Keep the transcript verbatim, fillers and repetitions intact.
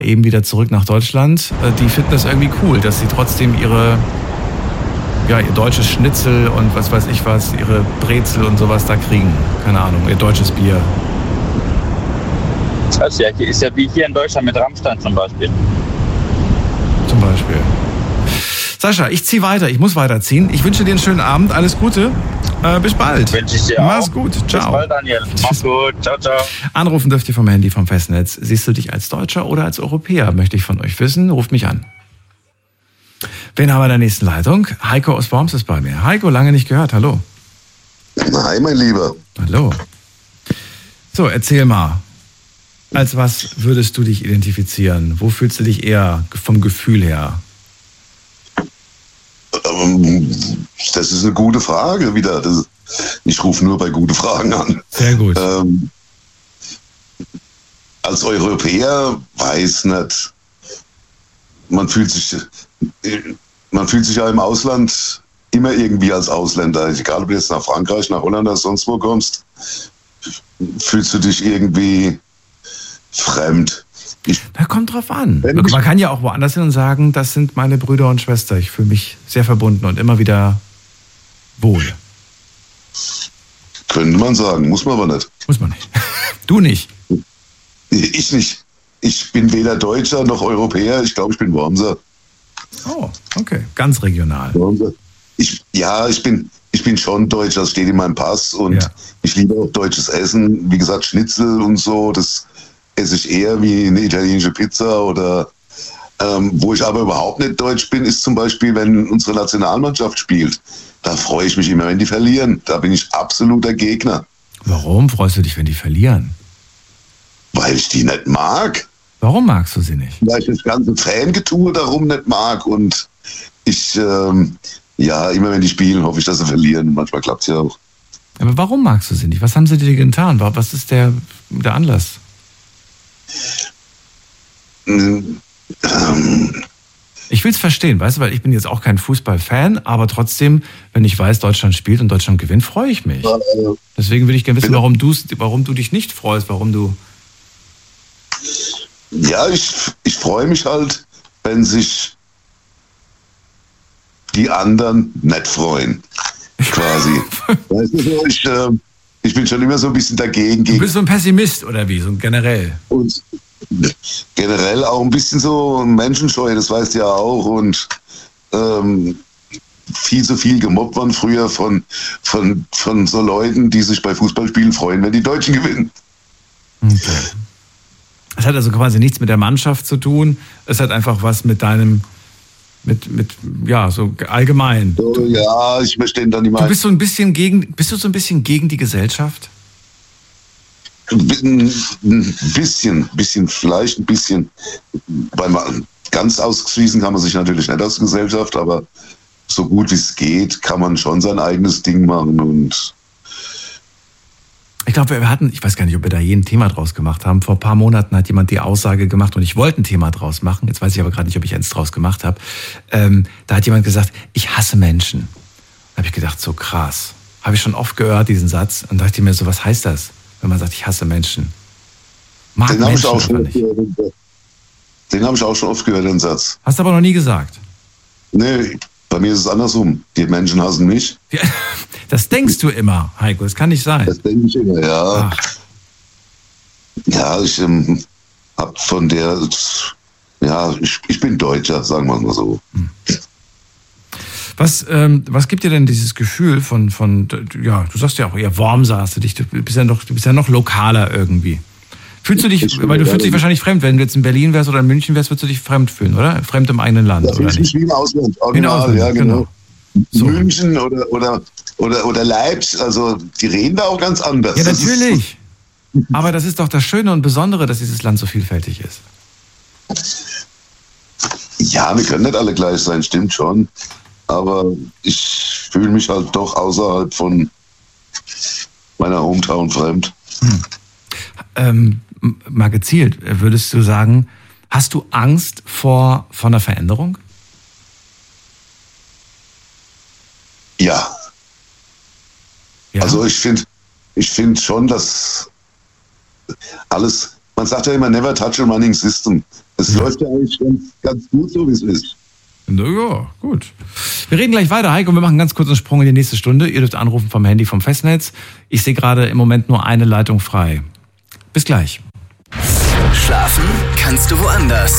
eben wieder zurück nach Deutschland. Die finden das irgendwie cool, dass sie trotzdem ihre, ja, ihr deutsches Schnitzel und was weiß ich was, ihre Brezel und sowas da kriegen. Keine Ahnung, ihr deutsches Bier. Das ist ja wie hier in Deutschland mit Rammstein zum Beispiel. Zum Beispiel. Sascha, ich ziehe weiter, ich muss weiterziehen. Ich wünsche dir einen schönen Abend, alles Gute. Äh, bis bald. Wünsche ich dir auch. Mach's gut, ciao. Bis bald, Daniel. Mach's gut, ciao, ciao. Anrufen dürft ihr vom Handy, vom Festnetz. Siehst du dich als Deutscher oder als Europäer? Möchte ich von euch wissen. Ruft mich an. Wen haben wir in der nächsten Leitung? Heiko aus Worms ist bei mir. Heiko, lange nicht gehört, hallo. Hi, mein Lieber. Hallo. So, erzähl mal. Als was würdest du dich identifizieren? Wo fühlst du dich eher vom Gefühl her? Das ist eine gute Frage wieder. Das, ich rufe nur bei guten Fragen an. Sehr gut. Ähm, als Europäer weiß nicht, man fühlt sich, man fühlt sich ja im Ausland immer irgendwie als Ausländer. Egal, ob du jetzt nach Frankreich, nach Holland oder sonst wo kommst, fühlst du dich irgendwie fremd. Ich, da kommt drauf an. Man kann ja auch woanders hin und sagen, das sind meine Brüder und Schwester. Ich fühle mich sehr verbunden und immer wieder wohl. Könnte man sagen, muss man aber nicht. Muss man nicht. Du nicht. Ich nicht. Ich bin weder Deutscher noch Europäer. Ich glaube, ich bin Wormser. Oh, okay. Ganz regional. Wormser. Ich, ja, ich bin, ich bin schon Deutsch. Das steht in meinem Pass. Und ja. Ich liebe auch deutsches Essen. Wie gesagt, Schnitzel und so. Das esse ich eher wie eine italienische Pizza oder ähm, wo ich aber überhaupt nicht deutsch bin, ist zum Beispiel, wenn unsere Nationalmannschaft spielt. Da freue ich mich immer, wenn die verlieren. Da bin ich absoluter Gegner. Warum freust du dich, wenn die verlieren? Weil ich die nicht mag. Warum magst du sie nicht? Weil ich das ganze Fangetue darum nicht mag und ich, ähm, ja, immer wenn die spielen, hoffe ich, dass sie verlieren. Manchmal klappt es ja auch. Aber warum magst du sie nicht? Was haben sie dir getan? Was ist der, der Anlass? Ich will es verstehen, weißt du, weil ich bin jetzt auch kein Fußballfan, aber trotzdem, wenn ich weiß, Deutschland spielt und Deutschland gewinnt, freue ich mich. Deswegen will ich gerne wissen, warum, du's, warum du dich nicht freust, warum du... Ja, ich, ich freue mich halt, wenn sich die anderen nicht freuen, quasi. Weißt du, so, ich... Äh, Ich bin schon immer so ein bisschen dagegen. Du bist so ein Pessimist oder wie, so generell? Und generell auch ein bisschen so menschenscheu, das weißt du ja auch. Und ähm, viel zu viel gemobbt worden früher von, von, von so Leuten, die sich bei Fußballspielen freuen, wenn die Deutschen gewinnen. Okay. Es hat also quasi nichts mit der Mannschaft zu tun. Es hat einfach was mit deinem... Mit, mit, ja, so allgemein. So, ja, ich möchte dann nicht mal. Du bist so ein bisschen gegen, bist du so ein bisschen gegen die Gesellschaft? Ein bisschen, bisschen, vielleicht ein bisschen. Weil man, ganz ausschließen kann man sich natürlich nicht aus der Gesellschaft, aber so gut wie es geht, kann man schon sein eigenes Ding machen und. Ich glaube, wir hatten, ich weiß gar nicht, ob wir da je ein Thema draus gemacht haben. Vor ein paar Monaten hat jemand die Aussage gemacht und ich wollte ein Thema draus machen. Jetzt weiß ich aber gerade nicht, ob ich eins draus gemacht habe. Ähm, da hat jemand gesagt, ich hasse Menschen. Da habe ich gedacht, so krass. Habe ich schon oft gehört, diesen Satz. Und dachte ich mir so, was heißt das, wenn man sagt, ich hasse Menschen? Mag den Menschen habe ich, nicht. Den hab ich auch schon oft gehört, den Satz. Hast du aber noch nie gesagt? Nee, bei mir ist es andersrum. Die Menschen hassen mich. Ja, das denkst du immer, Heiko. Das kann nicht sein. Das denke ich immer, ja. Ach. Ja, ich ähm, hab von der, ja, ich, ich bin Deutscher, sagen wir mal so. Was, ähm, was gibt dir denn dieses Gefühl von, von, ja, du sagst ja auch eher Wormser, hast du dich, du bist ja noch, du bist ja noch lokaler irgendwie. Fühlst du dich, ich weil du fühlst dich wahrscheinlich fremd, wenn du jetzt in Berlin wärst oder in München wärst, würdest du dich fremd fühlen, oder? Fremd im eigenen Land, das oder nicht? nicht? Wie im Ausland, Wie im Ausland, ja, genau. genau. So. München oder, oder, oder, oder Leipzig, also die reden da auch ganz anders. Ja, natürlich. Aber das ist doch das Schöne und Besondere, dass dieses Land so vielfältig ist. Ja, wir können nicht alle gleich sein, stimmt schon. Aber ich fühle mich halt doch außerhalb von meiner Hometown fremd. Hm. Ähm, mal gezielt, würdest du sagen, hast du Angst vor, vor einer Veränderung? Ja. ja. Also ich finde ich find schon, dass alles, man sagt ja immer never touch a running system. Es ja. läuft ja eigentlich ganz, ganz gut, so wie es ist. Na ja, gut. Wir reden gleich weiter, Heiko. Wir machen einen ganz kurzen Sprung in die nächste Stunde. Ihr dürft anrufen vom Handy vom Festnetz. Ich sehe gerade im Moment nur eine Leitung frei. Bis gleich. Schlafen kannst du woanders.